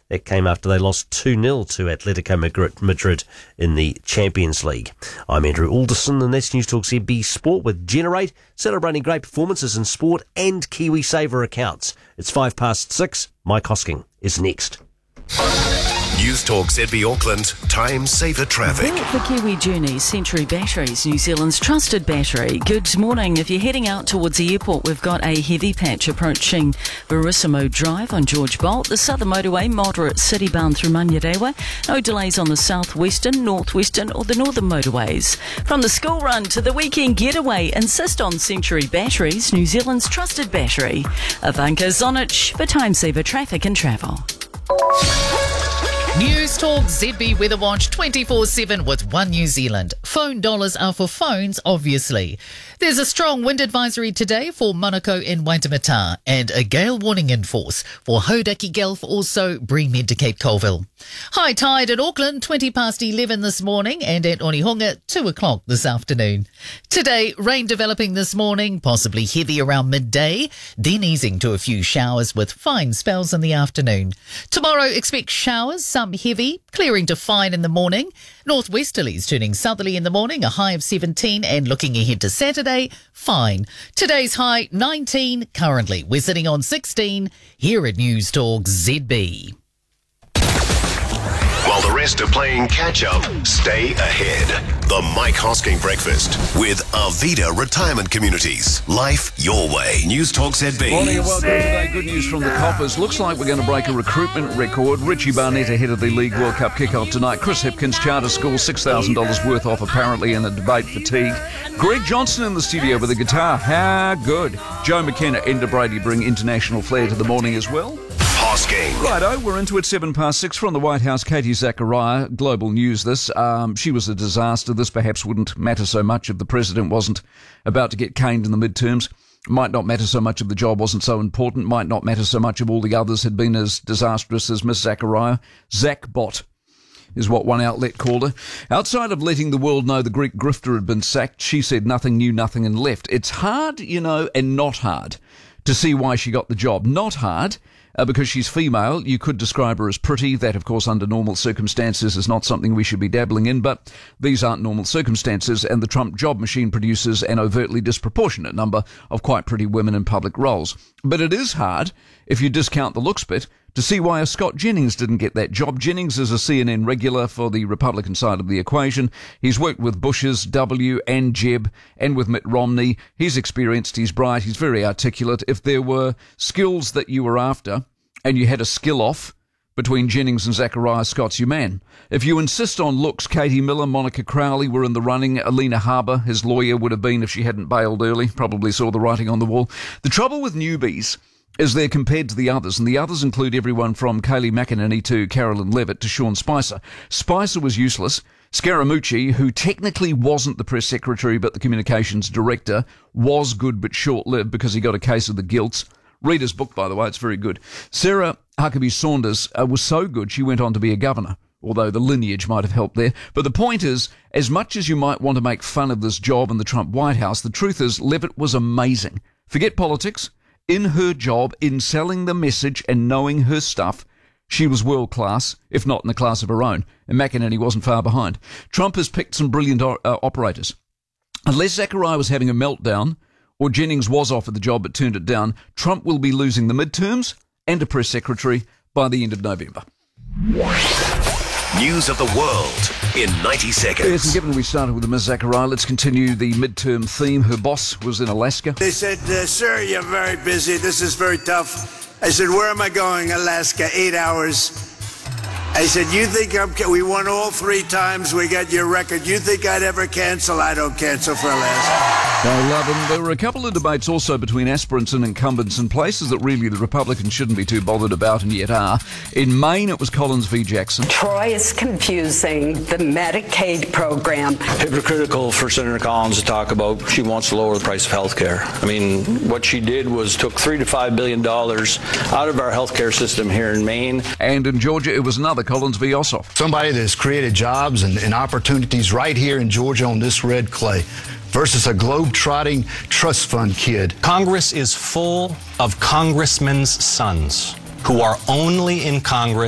It came after they lost 2-0 to Atletico Madrid in the Champions League. I'm Andrew Alderson, and that's News Talk ZB Sport with Generate, celebrating great performances in sport and KiwiSaver accounts. It's 6:05. Mike Hosking is next. News Talk ZB Auckland, time saver traffic. For Kiwi Journeys, Century Batteries, New Zealand's trusted battery. Good morning. If you're heading out towards the airport, we've got a heavy patch approaching Verissimo Drive on George Bolt. The southern motorway, moderate city bound through Manyarewa. No delays on the southwestern, northwestern or the northern motorways. From the school run to the weekend getaway, insist on Century Batteries, New Zealand's trusted battery. Ivanka Zonich for time saver traffic and travel. News Talk ZB Weather Watch 24/7 with One New Zealand. Phone dollars are for phones, obviously. There's a strong wind advisory today for Manukau and Waitemata and a gale warning in force for Hauraki Gulf, also Bremen to Cape Colville. High tide at Auckland, 11 this morning, and at Onehunga, 2 o'clock this afternoon. Today, rain developing this morning, possibly heavy around midday, then easing to a few showers with fine spells in the afternoon. Tomorrow, expect showers, some heavy, clearing to fine in the morning. Northwesterlies turning southerly in the morning, a high of 17, and looking ahead to Saturday, fine. Today's high, 19. Currently, we're sitting on 16 here at News Talk ZB. While the rest are playing catch-up, stay ahead. The Mike Hosking Breakfast with Arvida Retirement Communities. Life your way. News Talk ZB. Morning and welcome today. Good news from the Coppers. Looks like we're going to break a recruitment record. Richie Barnett ahead of the League World Cup kickoff tonight. Chris Hipkins, Charter School, $6,000 worth off apparently in the debate fatigue. Greg Johnson in the studio with a guitar. How good. Joe McKenna, Enda Brady bring international flair to the morning as well. Hosking. Righto, we're into it 6:07 from the White House. Katie Zachariah, Global News this. She was a disaster. This perhaps wouldn't matter so much if the president wasn't about to get caned in the midterms. Might not matter so much if the job wasn't so important. Might not matter so much if all the others had been as disastrous as Miss Zachariah. Zachbot is what one outlet called her. Outside of letting the world know the Greek grifter had been sacked, she said nothing new, nothing and left. It's hard, and not hard to see why she got the job. Not hard. Because she's female, you could describe her as pretty. That, of course, under normal circumstances is not something we should be dabbling in, but these aren't normal circumstances, and the Trump job machine produces an overtly disproportionate number of quite pretty women in public roles. But it is hard, if you discount the looks bit, to see why a Scott Jennings didn't get that job. Jennings is a CNN regular for the Republican side of the equation. He's worked with Bush's W and Jeb and with Mitt Romney. He's experienced, he's bright, he's very articulate. If there were skills that you were after and you had a skill off between Jennings and Zachariah, Scott's your man. If you insist on looks, Katie Miller, Monica Crowley were in the running. Alina Harbour, his lawyer, would have been if she hadn't bailed early. Probably saw the writing on the wall. The trouble with newbies is they're compared to the others, and the others include everyone from Kayleigh McEnany to Carolyn Levitt to Sean Spicer. Spicer was useless. Scaramucci, who technically wasn't the press secretary but the communications director, was good but short-lived because he got a case of the gilts. Read his book, by the way, it's very good. Sarah Huckabee Saunders was so good she went on to be a governor, although the lineage might have helped there. But the point is, as much as you might want to make fun of this job in the Trump White House, the truth is Levitt was amazing. Forget politics. In her job, in selling the message and knowing her stuff, she was world-class, if not in a class of her own, and McEnany wasn't far behind. Trump has picked some brilliant operators. Unless Zachariah was having a meltdown, or Jennings was offered the job but turned it down, Trump will be losing the midterms and a press secretary by the end of November. News of the world in 90 seconds. Yes, and given we started with Ms. Zachariah, let's continue the midterm theme. Her boss was in Alaska. They said, sir, you're very busy. This is very tough. I said, where am I going? Alaska, 8 hours. I said, you think we won all 3 times, we got your record. You think I'd ever cancel? I don't cancel for Alaska. I love them. There were a couple of debates also between aspirants and incumbents in places that really the Republicans shouldn't be too bothered about and yet are. In Maine, it was Collins v. Jackson. Troy is confusing the Medicaid program. Hypocritical for Senator Collins to talk about she wants to lower the price of health care. I mean, what she did was took $3 to $5 billion out of our health care system here in Maine. And in Georgia, it was another Collins v. Ossoff. Somebody that has created jobs and opportunities right here in Georgia on this red clay versus a globe-trotting trust fund kid. Congress is full of congressmen's sons who are only in Congress